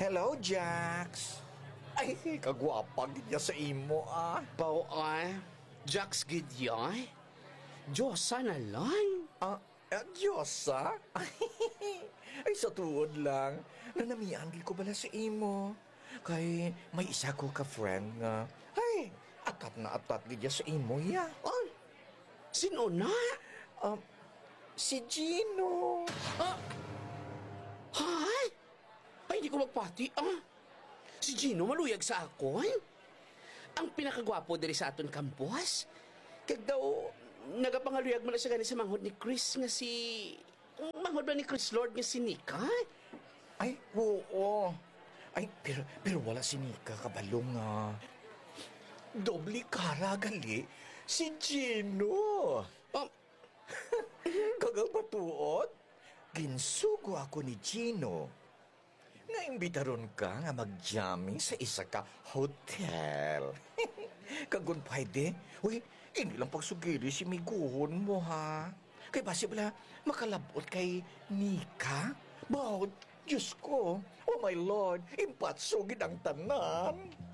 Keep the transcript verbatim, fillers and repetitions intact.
Hello, Jax. Ay, kagwapa niya sa imo, ah. Pao ay, Jax Gidyoy? Diyosa na lang. Ah, ah Diyos, ah? Ay, sa tuod lang. Nanamian ko bala sa imo. Kay may isa ko ka-friend nga. Ay, atat na atat niya sa imo, ya. Ay, sino na? Um, si Gino. Ah, hay? Ay, hindi ko magpati, ah. Si Gino maluyag sa ako, ay? Ang pinakagwapo diri sa aton campus. Kag daw, nagapangaluyag mo na siya gani sa manghod ni Chris nga si... Manghod ba ni Chris Lord nga si Nika? Ay, oo. Ay, pero, pero wala si Nika kabalong nga. Doble kara gali. Si Gino. Oh, Kagang batuot, ginsugo ako ni Gino. Naimbitaron ka nga mag-jamming sa isa ka hotel. Kagun pwede? Uy, hindi lang pagsugiri si miguhon mo, ha? Kay basi bala, makalabot kay Nika? Bawd, Diyos ko. Oh my Lord, impatsugid ang tanan.